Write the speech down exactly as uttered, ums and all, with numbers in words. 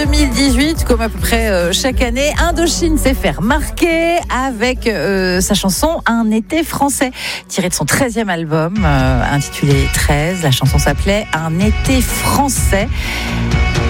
deux mille dix-huit, comme à peu près euh, chaque année, Indochine s'est fait remarquer avec euh, sa chanson Un été français, tirée de son treizième album euh, intitulé treize. La chanson s'appelait Un été français.